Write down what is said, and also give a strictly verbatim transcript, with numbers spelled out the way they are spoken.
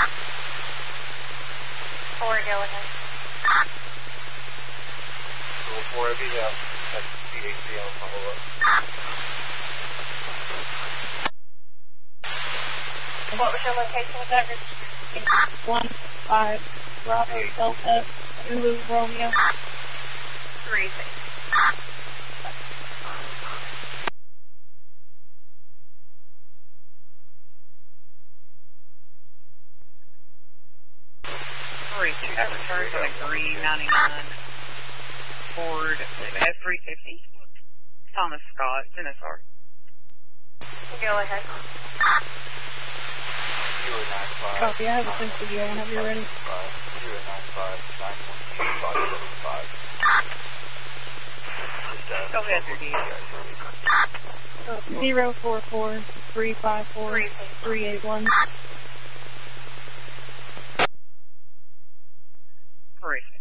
Four, go ahead. Roll four, I'll be out. That's C H C, I'll follow up. What was your location with that? One, five, Bravo, Delta, Zulu, Romeo. Three, six. Three, two, that returns on a green ninety-nine Ford F three fifty. Thomas Scott, N S R. Go ahead. zero nine five. Copy, I have a sense of you whenever you're ready. zero nine five nine one two five seven five. Go ahead, Steve. Zero four four three five four three eight one. Three.